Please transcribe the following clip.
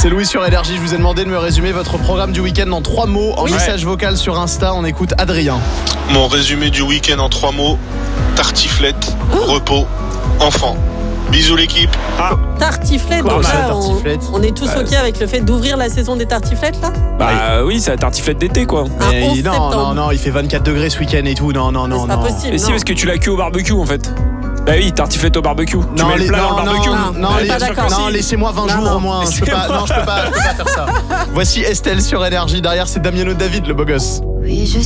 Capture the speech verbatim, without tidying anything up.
C'est Louis sur Énergie, je vous ai demandé de me résumer votre programme du week-end en trois mots en Oui. message vocal sur Insta. On écoute Adrien. Mon résumé du week-end en trois mots, tartiflette, repos, enfant. Bisous l'équipe. Tartiflette, Comment donc ça, là, on, tartiflette on est tous Bah, ok avec le fait d'ouvrir la saison des tartiflettes là. Bah oui, c'est la tartiflette d'été quoi. Un Mais onze il- non, septembre. non, non, il fait vingt-quatre degrés ce week-end et tout. Non, non, Mais non, c'est pas non. possible. Et si, non. parce que tu l'as cuit au barbecue en fait. Bah oui, tartiflette au barbecue. Tu Non, mets le les- plat non, dans le non, barbecue. non, Non, non, on est les- pas d'accord. non, laissez-moi vingt Non, jours non. au moins. Je peux pas, non, je peux pas, je peux pas faire ça. Voici Estelle sur Énergie. Derrière, c'est Damiano David, le beau gosse. Oui, je